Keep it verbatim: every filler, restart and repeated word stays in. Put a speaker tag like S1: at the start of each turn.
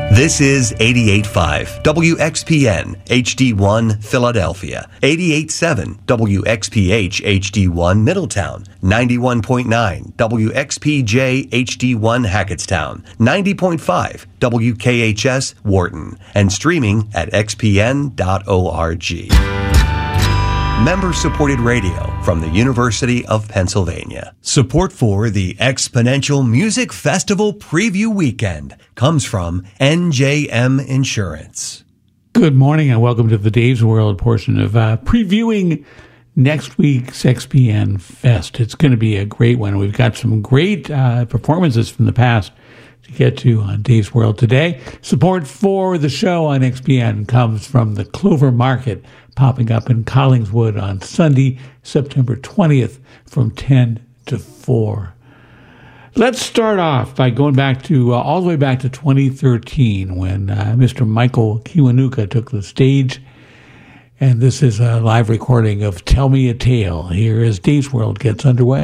S1: This is eighty-eight point five W X P N H D one Philadelphia, eighty-eight point seven W X P H H D one Middletown, ninety-one point nine W X P J H D one Hackettstown, ninety point five W K H S Wharton, and streaming at x p n dot org. Member-supported radio from the University of Pennsylvania. Support for the Exponential Music Festival Preview Weekend comes from N J M Insurance.
S2: Good morning and welcome to the Dave's World portion of uh, previewing next week's X P N Fest. It's going to be a great one. We've got some great uh, performances from the past to get to on Dave's World today. Support for the show on X P N comes from the Clover Market, popping up in Collingswood on Sunday, September twentieth from ten to four. Let's start off by going back to, uh, all the way back to twenty thirteen when uh, Mister Michael Kiwanuka took the stage. And this is a live recording of Tell Me a Tale. Here as Dave's World gets underway.